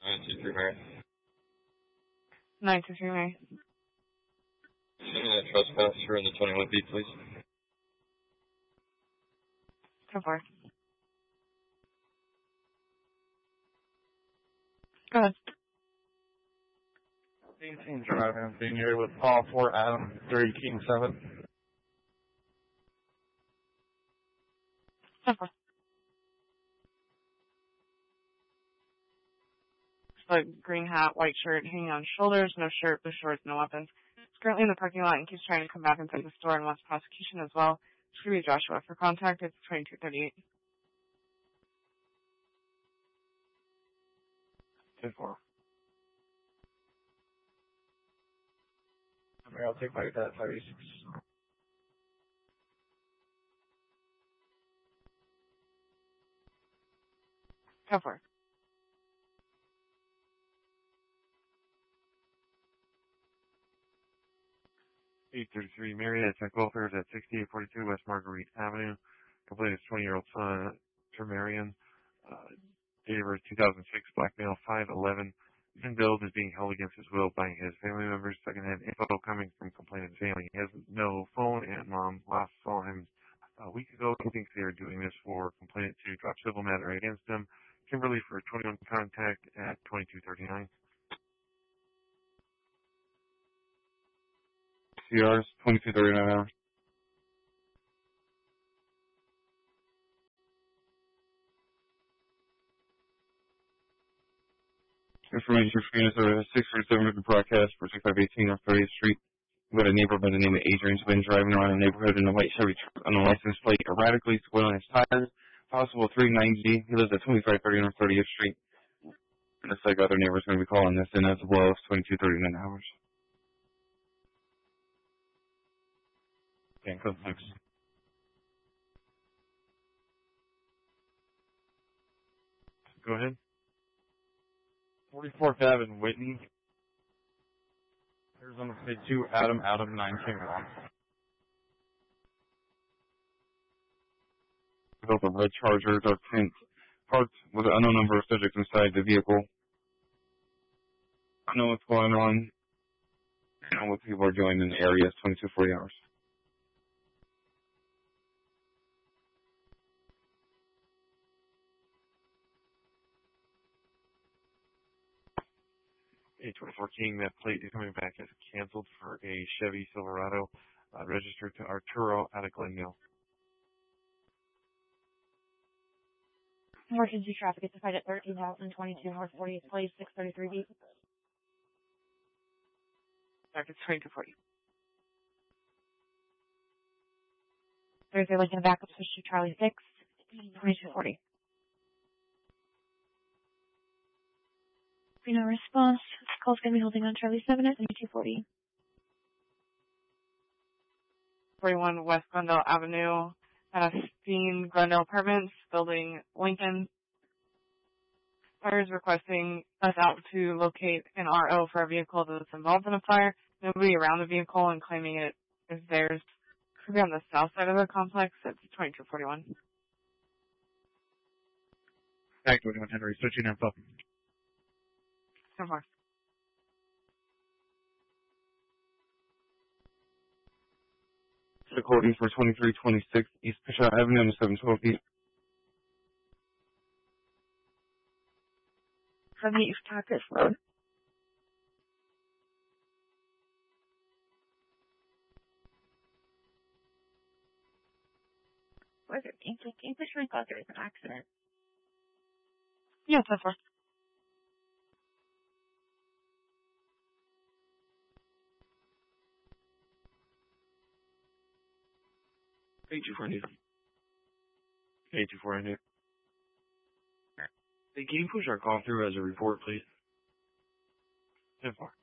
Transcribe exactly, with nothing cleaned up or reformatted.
nine two three Mary. nine two three Mary. Send me that trespass here in the twenty-one B, please. Go for it. Go ahead. eighteen driving, being here with Paul four Adam three King seven. Go for it. Like green hat, white shirt, hanging on shoulders, no shirt, blue shorts, no weapons. He's currently in the parking lot and keeps trying to come back inside the store and wants prosecution as well. Should be Joshua. For contact, it's twenty-two thirty-eight. ten four. Okay, I'll take my that thirty-six. Go for it. eight thirty-three Marriott Tech Welfare is at sixty-eight forty-two West Marguerite Avenue. Complaint is twenty-year-old son, Tremarian. Uh, date of birth two thousand six, black male, five eleven. Even billed is being held against his will by his family members. Secondhand info coming from complainant's family. He has no phone, and mom last saw him a week ago. He thinks they are doing this for complainant to drop civil matter against him. Kimberly for twenty-one contact at twenty-two thirty-nine. C Rs, twenty-two thirty-nine hours. Information for units over six forty-seven River Broadcast for sixty-five eighteen North thirtieth Street. We had a neighbor by the name of Adrian who's been driving around the neighborhood in a white Chevy truck on a license plate, erratically spoiling his tires. Possible three ninety. He lives at twenty-five thirty North thirtieth Street. And looks like other neighbors going to be calling this in as well as twenty-two thirty-nine hours. Okay, cool. Thanks. Go ahead. forty-fourth Avenue, Whitney. Arizona State two, Adam, Adam nine King one. Built a red Charger, dark tint, parked with an unknown number of subjects inside the vehicle. I know what's going on. I know what people are doing in the area. It's twenty-two forty hours. eight twenty-four King, that plate is coming back as canceled for a Chevy Silverado uh, registered to Arturo out of Glen Mill. Emergency traffic is defined at thirteen thousand twenty-two North fortieth Place, six thirty-three B. Back to twenty-two forty. Thursday, Lincoln backup switch to Charlie six, twenty-two forty. No response. This call's going to be holding on Charlie seven at twenty-two forty. forty-one West Glendale Avenue, Manistine Glendale Apartments, building Lincoln. Fire is requesting us out to locate an R O for a vehicle that's involved in a fire. Nobody around the vehicle and claiming it is theirs. Could be on the south side of the complex. It's twenty-two forty-one. Back to twenty-one Henry, switching info. So far. Recording for twenty-three twenty-six East Bishop Avenue on the seven twelve B. From the East Cactus Road. Was it English? Englishman thought there was an accident. Yeah, so far. eight two four New. eight two four New. Hey, can you push our call through as a report, please? ten four.